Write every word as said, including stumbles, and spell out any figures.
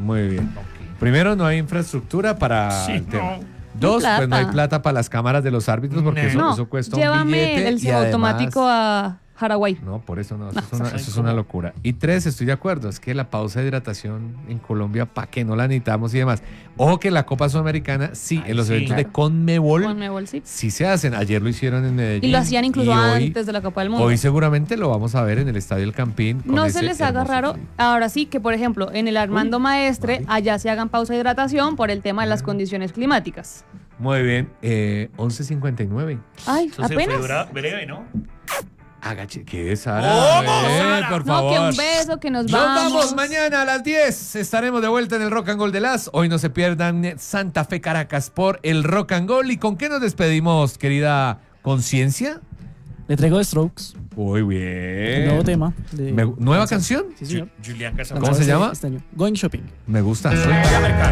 Muy bien. Ok. Primero, no hay infraestructura para Sí, el tema. no. Dos, plata. pues no hay plata para las cámaras de los árbitros porque No. eso, No, eso cuesta un llévame billete. el y además- semiautomático a Haraguay. No, por eso no, eso, No, es, una, ¿saben eso es una cómo? locura. Y tres, estoy de acuerdo, es que la pausa de hidratación en Colombia, ¿para qué no la necesitamos y demás? Ojo que la Copa Sudamericana, sí, Ay, en los sí. eventos de Claro. Conmebol, Conmebol, sí. sí se hacen. Ayer lo hicieron en Medellín. Y lo hacían incluso y hoy- antes de la Copa del Mundo. Hoy seguramente lo vamos a ver en el Estadio El Campín. con No ese se les haga hermoso raro, frío. ahora sí, que por ejemplo, en el Armando Maestre, vale. allá se hagan pausa de hidratación por el tema de las Ah. condiciones climáticas. Muy bien, eh, once cincuenta y nueve. Ay, Eso se fue apenas. dura- breve, ¿no? Agache, ¿qué es, Sara? ¿Cómo, Eh, Sara? por No, favor. que un beso, que nos Nos vamos. vamos mañana a las diez. Estaremos de vuelta en el Rock and Roll de las. Hoy no se pierdan Santa Fe Caracas por el Rock and Roll. ¿Y con qué nos despedimos, querida Conciencia? Le traigo The Strokes, Muy el bien. nuevo tema. de- Me- ¿Nueva canción? Sí, señor. Julián Casablanca. ¿Cómo se Lanzado llama? Este año. Going Shopping. Me gusta. Soy- Mercado.